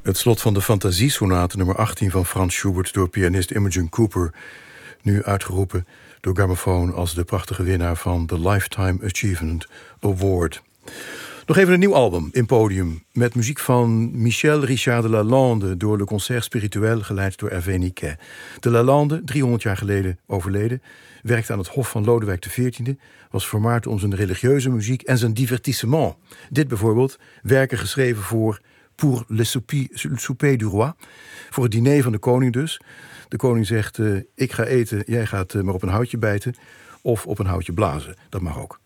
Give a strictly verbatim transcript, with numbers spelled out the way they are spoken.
Het slot van de Fantasiesonate nummer achttien van Franz Schubert door pianist Imogen Cooper, nu uitgeroepen door Grammophone als de prachtige winnaar van de Lifetime Achievement Award. Nog even een nieuw album in podium met muziek van Michel Richard de Lalande door Le Concert Spirituel geleid door Hervé Niquet. De Lalande, driehonderd jaar geleden overleden, werkte aan het hof van Lodewijk de veertiende, was vermaard om zijn religieuze muziek en zijn divertissement. Dit bijvoorbeeld, werken geschreven voor Pour le souper, le souper du roi, voor het diner van de koning dus. De koning zegt, uh, ik ga eten, jij gaat uh, maar op een houtje bijten of op een houtje blazen. Dat mag ook.